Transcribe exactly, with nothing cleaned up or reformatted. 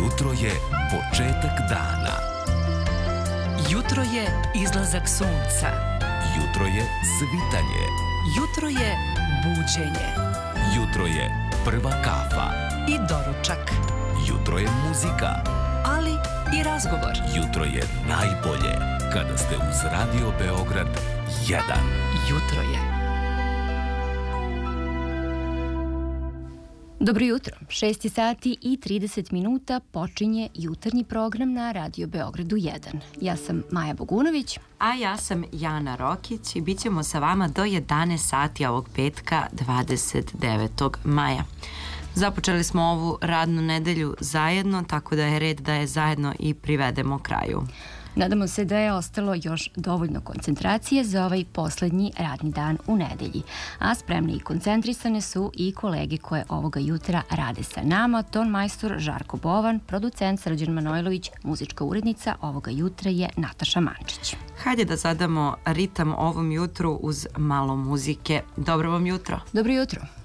Jutro je početak dana. Jutro je izlazak sunca. Jutro je svitanje. Jutro je buđenje. Jutro je prva kafa. I doručak. Jutro je muzika. Ali i razgovor. Jutro je najbolje kada ste uz Radio Beograd jedan. Jutro je. Dobro jutro, šest sati i trideset minuta počinje jutarnji program na Radio Beogradu jedan. Ja sam Maja Bogunović. A ja sam Jana Rokić i bit ćemo sa vama do jedanaest sati ovog petka dvadeset devetog maja. Započeli smo ovu radnu nedelju zajedno, tako da je red da je zajedno i privedemo kraju. Nadamo se da je ostalo još dovoljno koncentracije za ovaj poslednji radni dan u nedelji. A spremne i koncentrisane su i kolege koje ovoga jutra rade sa nama. Ton majstor Žarko Bovan, producent Srđan Manojlović, muzička urednica ovoga jutra je Nataša Mančić. Hajde da zadamo ritam ovom jutru uz malo muzike. Dobro vam jutro. Dobro jutro.